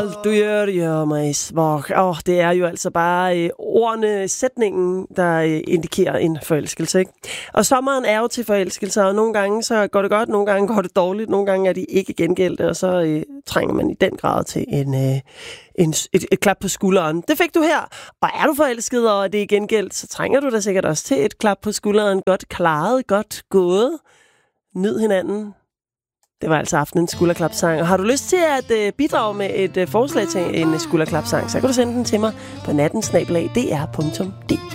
Du gør mig svag. Det er jo altså bare ordene, sætningen, der indikerer en forelskelse, ikke? Og sommeren er jo til forelskelser, og nogle gange så går det godt, nogle gange går det dårligt, nogle gange er de ikke gengældte, og så trænger man i den grad til et klap på skulderen. Det fik du her. Og er du forelsket, og det er gengældt, så trænger du da sikkert også til et klap på skulderen. Godt klaret, godt gået. Nyd hinanden. Det var altså aftenens skulderklapsang. Og har du lyst til at bidrage med et forslag til en skulderklapsang, så kan du sende den til mig på natten@dr.dk.